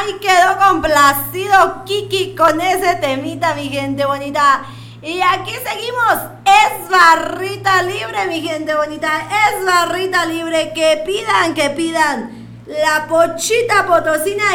Ay, quedó complacido Kiki con ese temita, mi gente bonita. Y aquí seguimos. Es barrita libre, mi gente bonita. Es barrita libre. Que pidan. La pochita potosina.